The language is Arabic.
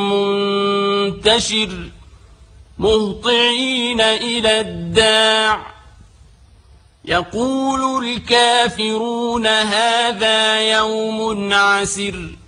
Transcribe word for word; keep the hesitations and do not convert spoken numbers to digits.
منتشر مهطعين إلى الداع يقول الكافرون هذا يوم عسر